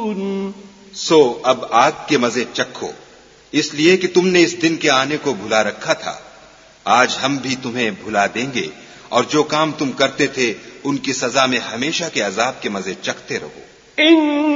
सो अब आग के मजे चखो, इसलिए कि तुमने इस दिन के आने को भुला रखा था। आज हम भी तुम्हें भुला देंगे और जो काम तुम करते थे उनकी सजा में हमेशा के अजाब के मजे चखते रहो।